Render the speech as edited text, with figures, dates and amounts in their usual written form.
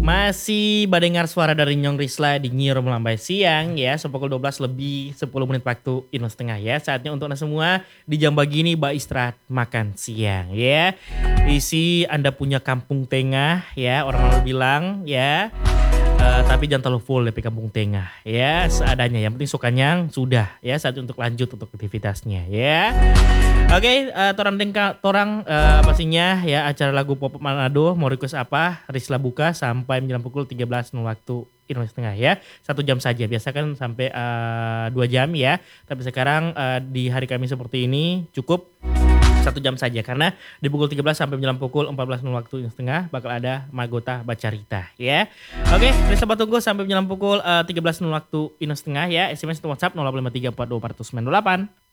Masih mendengar suara dari Nyong Risla di Nyirum Melambai Siang ya, sepukul 12 lebih 10 menit waktu Indonesia Tengah ya. Saatnya untuk Anda semua di jam begini istirahat makan siang ya. Isi Anda punya kampung tengah ya, orang bilang ya. Tapi jangan terlalu full ya kampung tengah ya, seadanya. Yang penting sukanya sudah ya, saatnya untuk lanjut untuk aktivitasnya ya. Oke, pastinya ya acara lagu pop Manado mau request apa? Risla buka sampai menjelang pukul 13.00 waktu Indonesia Tengah ya. 1 jam saja. Biasa kan sampai 2 jam ya. Tapi sekarang di hari kami seperti ini cukup 1 jam saja karena di pukul 13 sampai menjelang pukul 14.00 waktu Indonesia Tengah bakal ada Magota Bacarita ya. Oke, Risla tunggu sampai menjelang pukul 13.00 waktu Indonesia Tengah ya. SMS atau WhatsApp 0853424908.